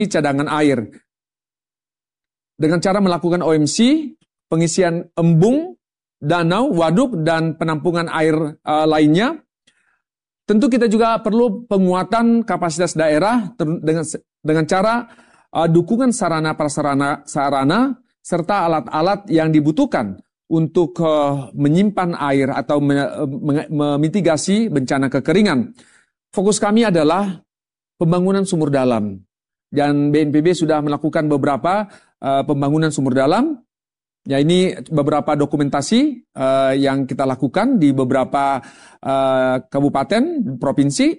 cadangan air. Dengan cara melakukan OMC, pengisian embung, danau, waduk, dan penampungan air lainnya. Tentu kita juga perlu penguatan kapasitas daerah dengan cara dukungan sarana-prasarana serta alat-alat yang dibutuhkan untuk menyimpan air atau memitigasi bencana kekeringan. Fokus kami adalah pembangunan sumur dalam. Dan BNPB sudah melakukan beberapa pembangunan sumur dalam. Ya, ini beberapa dokumentasi yang kita lakukan di beberapa kabupaten, provinsi.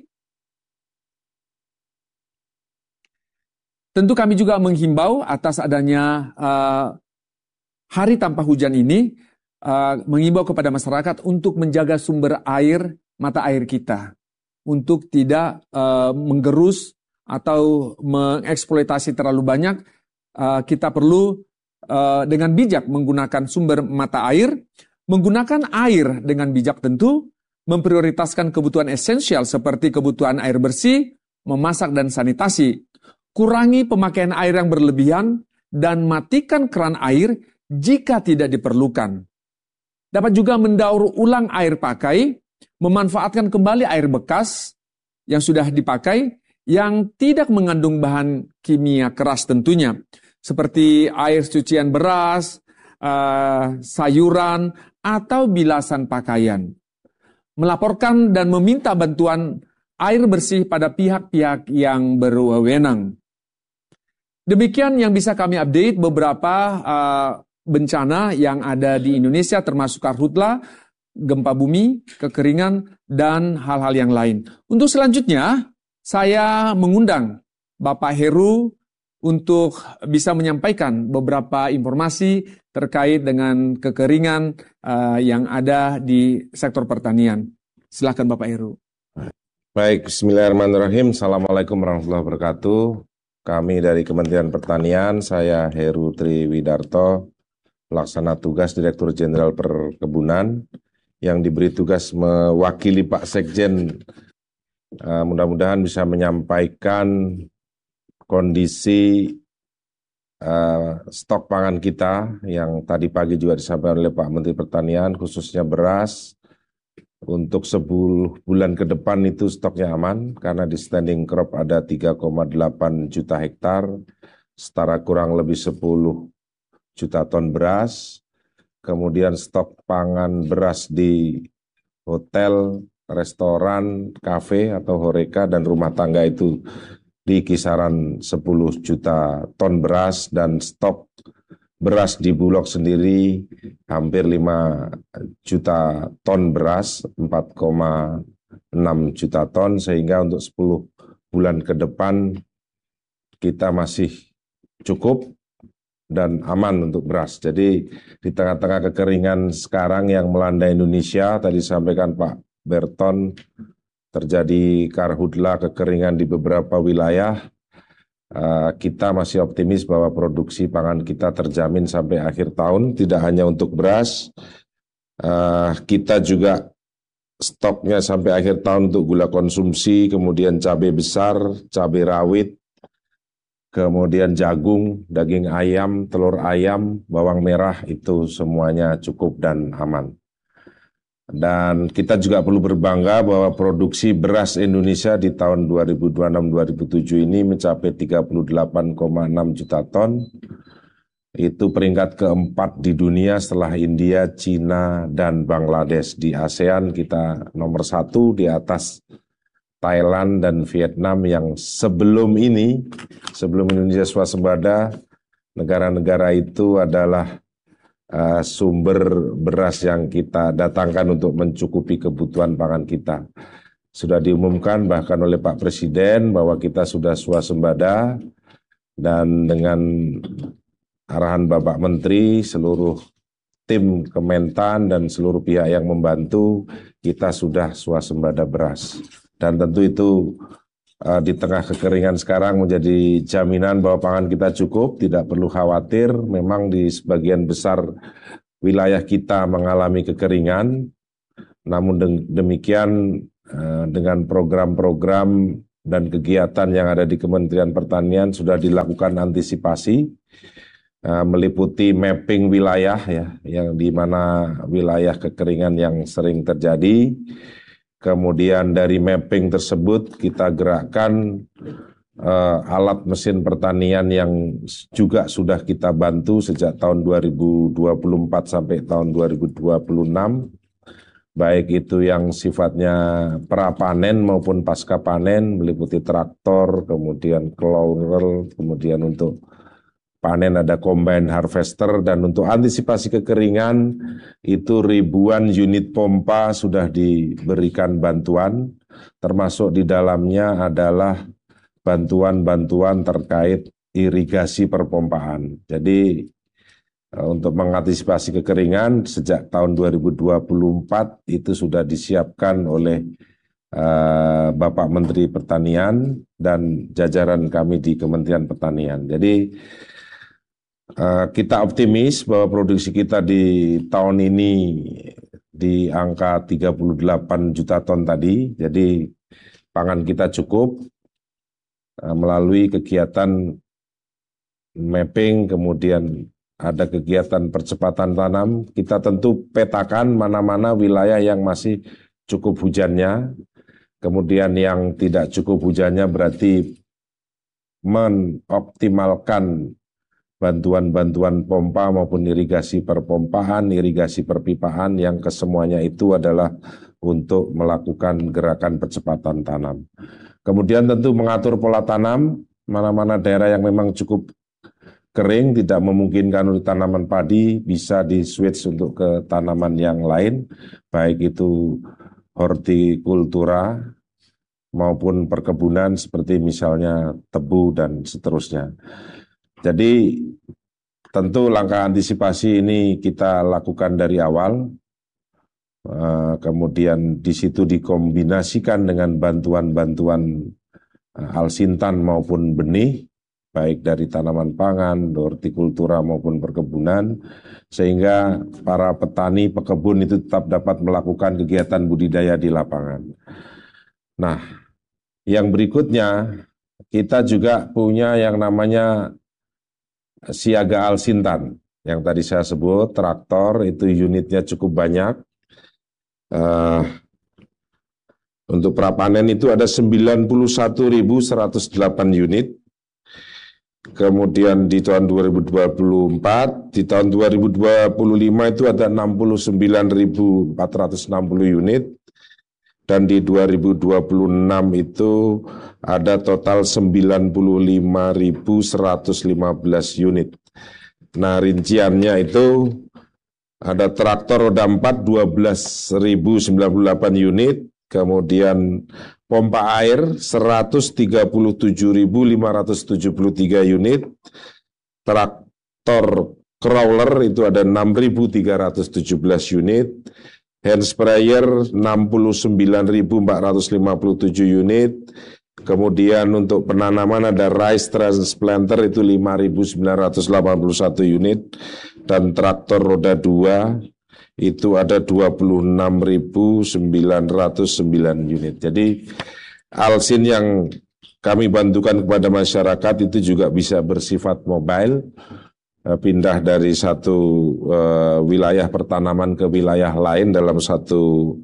Tentu kami juga menghimbau atas adanya hari tanpa hujan ini, mengimbau kepada masyarakat untuk menjaga sumber air, mata air kita. Untuk tidak menggerus atau mengeksploitasi terlalu banyak, kita perlu dengan bijak menggunakan sumber mata air, menggunakan air dengan bijak tentu, memprioritaskan kebutuhan esensial seperti kebutuhan air bersih, memasak dan sanitasi, kurangi pemakaian air yang berlebihan, dan matikan keran air jika tidak diperlukan. Dapat juga mendaur ulang air pakai, memanfaatkan kembali air bekas yang sudah dipakai, yang tidak mengandung bahan kimia keras tentunya, seperti air cucian beras, sayuran, atau bilasan pakaian. Melaporkan dan meminta bantuan air bersih pada pihak-pihak yang berwenang. Demikian yang bisa kami update beberapa bencana yang ada di Indonesia, termasuk karhutla, gempa bumi, kekeringan, dan hal-hal yang lain. Untuk selanjutnya, saya mengundang Bapak Heru untuk bisa menyampaikan beberapa informasi terkait dengan kekeringan yang ada di sektor pertanian. Silakan Bapak Heru. Baik, bismillahirrahmanirrahim. Assalamualaikum warahmatullahi wabarakatuh. Kami dari Kementerian Pertanian, saya Heru Triwidarto, pelaksana tugas Direktur Jenderal Perkebunan, yang diberi tugas mewakili Pak Sekjen. Mudah-mudahan bisa menyampaikan kondisi stok pangan kita yang tadi pagi juga disampaikan oleh Pak Menteri Pertanian, khususnya beras. Untuk 10 bulan ke depan itu stoknya aman, karena di standing crop ada 3,8 juta hektar, setara kurang lebih 10 juta ton beras. Kemudian stok pangan beras di hotel, restoran, kafe atau horeca dan rumah tangga itu di kisaran 10 juta ton beras, dan stok beras di Bulog sendiri hampir 5 juta ton beras, 4,6 juta ton, sehingga untuk 10 bulan ke depan kita masih cukup dan aman untuk beras. Jadi di tengah-tengah kekeringan sekarang yang melanda Indonesia, tadi sampaikan Pak Berton, terjadi karhutla, kekeringan di beberapa wilayah, kita masih optimis bahwa produksi pangan kita terjamin sampai akhir tahun, tidak hanya untuk beras, kita juga stoknya sampai akhir tahun untuk gula konsumsi, kemudian cabai besar, cabai rawit, kemudian jagung, daging ayam, telur ayam, bawang merah, itu semuanya cukup dan aman. Dan kita juga perlu berbangga bahwa produksi beras Indonesia di tahun 2026-2027 ini mencapai 38,6 juta ton. Itu peringkat keempat di dunia setelah India, Cina, dan Bangladesh. Di ASEAN kita nomor 1 di atas Thailand dan Vietnam yang sebelum ini, sebelum Indonesia swasembada, negara-negara itu adalah sumber beras yang kita datangkan untuk mencukupi kebutuhan pangan kita. Sudah diumumkan bahkan oleh Pak Presiden bahwa kita sudah swasembada, dan dengan arahan Bapak Menteri, seluruh tim Kementan dan seluruh pihak yang membantu, kita sudah swasembada beras. Dan tentu itu di tengah kekeringan sekarang menjadi jaminan bahwa pangan kita cukup, tidak perlu khawatir. Memang di sebagian besar wilayah kita mengalami kekeringan, namun demikian dengan program-program dan kegiatan yang ada di Kementerian Pertanian sudah dilakukan antisipasi, meliputi mapping wilayah ya, yang di mana wilayah kekeringan yang sering terjadi. Kemudian dari mapping tersebut kita gerakkan alat mesin pertanian yang juga sudah kita bantu sejak tahun 2024 sampai tahun 2026. Baik itu yang sifatnya pra-panen maupun pasca panen, meliputi traktor, kemudian plower, kemudian untuk panen ada combine harvester, dan untuk antisipasi kekeringan itu ribuan unit pompa sudah diberikan bantuan, termasuk di dalamnya adalah bantuan-bantuan terkait irigasi perpompaan. Jadi untuk mengantisipasi kekeringan sejak tahun 2024 itu sudah disiapkan oleh Bapak Menteri Pertanian dan jajaran kami di Kementerian Pertanian. Jadi kita optimis bahwa produksi kita di tahun ini di angka 38 juta ton tadi. Jadi pangan kita cukup melalui kegiatan mapping, kemudian ada kegiatan percepatan tanam. Kita tentu petakan mana-mana wilayah yang masih cukup hujannya, kemudian yang tidak cukup hujannya berarti mengoptimalkan bantuan-bantuan pompa maupun irigasi perpompaan, irigasi perpipaan yang kesemuanya itu adalah untuk melakukan gerakan percepatan tanam. Kemudian tentu mengatur pola tanam, mana-mana daerah yang memang cukup kering, tidak memungkinkan untuk tanaman padi, bisa di-switch untuk ke tanaman yang lain, baik itu hortikultura maupun perkebunan seperti misalnya tebu dan seterusnya. Jadi tentu langkah antisipasi ini kita lakukan dari awal, kemudian di situ dikombinasikan dengan bantuan-bantuan alsintan maupun benih, baik dari tanaman pangan, hortikultura maupun perkebunan, sehingga para petani pekebun itu tetap dapat melakukan kegiatan budidaya di lapangan. Nah, yang berikutnya kita juga punya yang namanya siaga alsintan, yang tadi saya sebut traktor, itu unitnya cukup banyak. Untuk prapanen itu ada 91.108 unit. Kemudian di tahun 2024, di tahun 2025 itu ada 69.460 unit, dan di 2026 itu ada total 95.115 unit. Nah, rinciannya itu ada traktor roda 4 12.098 unit, kemudian pompa air 137.573 unit, traktor crawler itu ada 6.317 unit, hand sprayer 69.457 unit, kemudian untuk penanaman ada rice transplanter itu 5.981 unit, dan traktor roda 2 itu ada 26.909 unit. Jadi alsin yang kami bantukan kepada masyarakat itu juga bisa bersifat mobile, pindah dari satu wilayah pertanaman ke wilayah lain dalam satu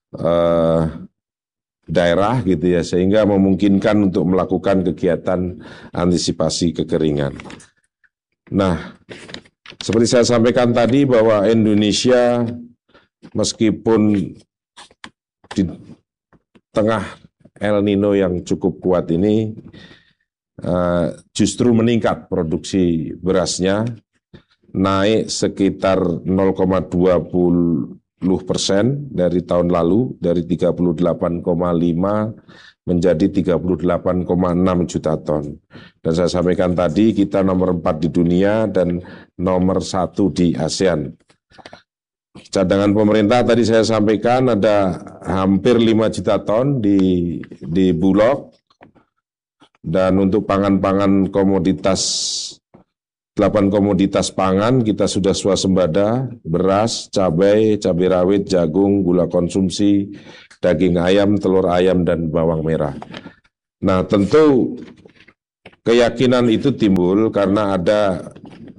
daerah gitu ya, sehingga memungkinkan untuk melakukan kegiatan antisipasi kekeringan. Nah, seperti saya sampaikan tadi bahwa Indonesia meskipun di tengah El Nino yang cukup kuat ini justru meningkat produksi berasnya, naik sekitar 0,20% dari tahun lalu, dari 38,5 menjadi 38,6 juta ton. Dan saya sampaikan tadi kita nomor 4 di dunia dan nomor 1 di ASEAN. Cadangan pemerintah tadi saya sampaikan ada hampir 5 juta ton di Bulog. Dan untuk pangan-pangan komoditas, 8 komoditas pangan kita sudah swasembada, beras, cabai rawit, jagung, gula konsumsi, daging ayam, telur ayam, dan bawang merah. Nah, tentu keyakinan itu timbul karena ada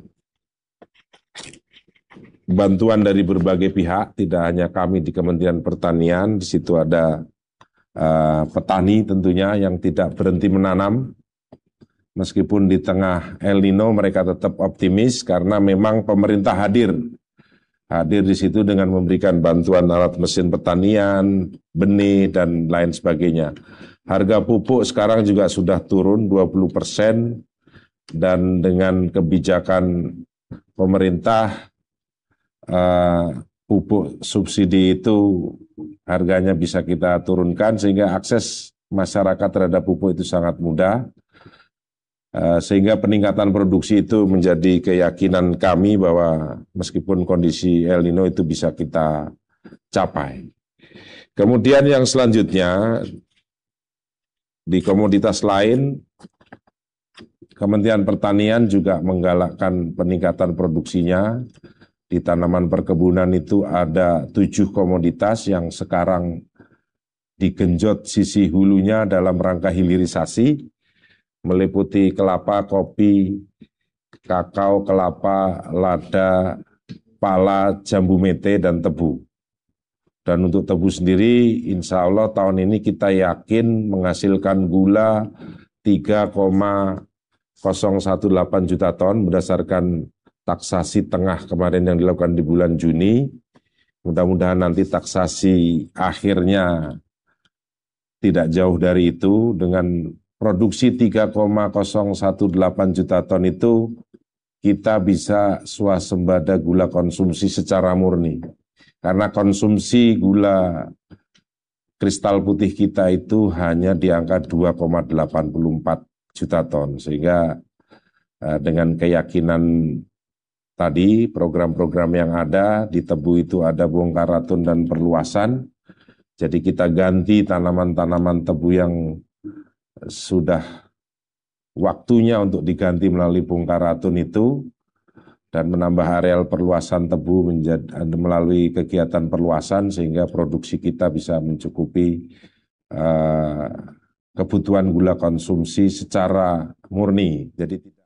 bantuan dari berbagai pihak, tidak hanya kami di Kementerian Pertanian, di situ ada petani tentunya yang tidak berhenti menanam. Meskipun di tengah El Nino mereka tetap optimis karena memang pemerintah hadir di situ dengan memberikan bantuan alat mesin pertanian, benih, dan lain sebagainya. Harga pupuk sekarang juga sudah turun 20%, dan dengan kebijakan pemerintah pupuk subsidi itu harganya bisa kita turunkan sehingga akses masyarakat terhadap pupuk itu sangat mudah. Sehingga peningkatan produksi itu menjadi keyakinan kami bahwa meskipun kondisi El Nino itu bisa kita capai. Kemudian yang selanjutnya, di komoditas lain, Kementerian Pertanian juga menggalakkan peningkatan produksinya. Di tanaman perkebunan itu ada 7 komoditas yang sekarang digenjot sisi hulunya dalam rangka hilirisasi, meliputi kelapa, kopi, kakao, kelapa, lada, pala, jambu mete, dan tebu. Dan untuk tebu sendiri, insya Allah tahun ini kita yakin menghasilkan gula 3,018 juta ton berdasarkan taksasi tengah kemarin yang dilakukan di bulan Juni. Mudah-mudahan nanti taksasi akhirnya tidak jauh dari itu. Dengan produksi 3,018 juta ton itu, kita bisa swasembada gula konsumsi secara murni. Karena konsumsi gula kristal putih kita itu hanya di angka 2,84 juta ton. Sehingga dengan keyakinan tadi, program-program yang ada, di tebu itu ada bongkar ratun dan perluasan. Jadi kita ganti tanaman-tanaman tebu yang sudah waktunya untuk diganti melalui bongkar ratun itu, dan menambah areal perluasan tebu melalui kegiatan perluasan sehingga produksi kita bisa mencukupi kebutuhan gula konsumsi secara murni. Jadi